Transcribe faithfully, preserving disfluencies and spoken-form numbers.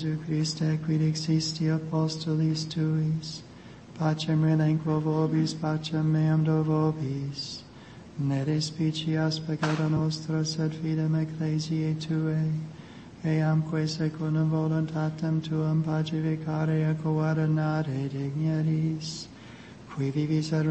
Jesu Christe, quid existi apostolis tuis, pacem relinquo vobis, pacem meam do vobis, ne despicias peccata nostra, sed fidem ecclesiae Tuae, eamque secundum voluntatem Tuam pacificare et coordinare digneris, qui vivis et